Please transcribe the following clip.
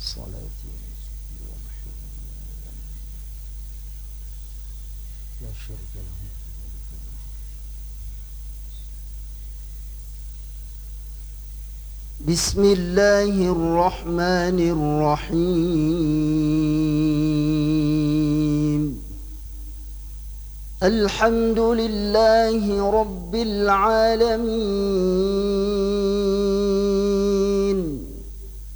صلاتي ونسكي ومحياي لا شريك له بسم الله الرحمن الرحيم الحمد لله رب العالمين